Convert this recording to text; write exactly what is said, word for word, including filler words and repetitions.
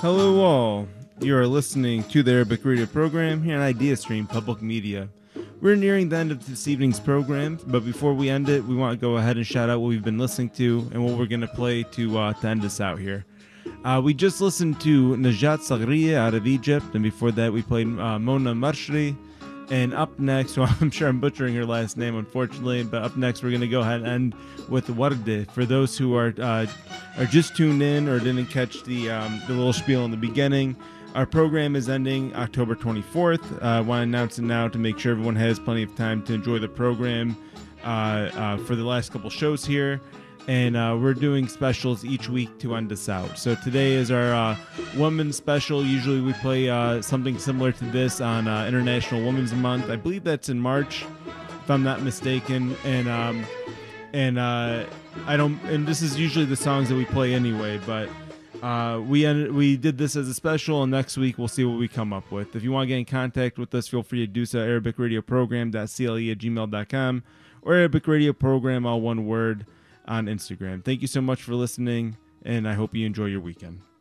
Hello all. You are listening to the Arabic radio program here on IdeaStream Public Media. We're nearing the end of this evening's program, but before we end it, we want to go ahead and shout out what we've been listening to and what we're going to play to uh, to end us out here. Uh, we just listened to Najat Sagriya out of Egypt, and before that we played uh, Mona Marshri. And up next, well, I'm sure I'm butchering her last name, unfortunately, but up next we're going to go ahead and end with Warde. For those who are uh, are just tuned in or didn't catch the um, the little spiel in the beginning, our program is ending October twenty-fourth. Uh, I want to announce it now to make sure everyone has plenty of time to enjoy the program uh, uh, for the last couple shows here. And uh, we're doing specials each week to end us out. So today is our uh, Women's Special. Usually we play uh, something similar to this on uh, International Women's Month. I believe that's in March, if I'm not mistaken. And um, and uh, I don't. And this is usually the songs that we play anyway. But uh, we ended, we did this as a special, and next week we'll see what we come up with. If you want to get in contact with us, feel free to do so at arabic radio program dot c l e at gmail dot com or Arabic Radio Program, all one word, on Instagram. Thank you so much for listening, and I hope you enjoy your weekend.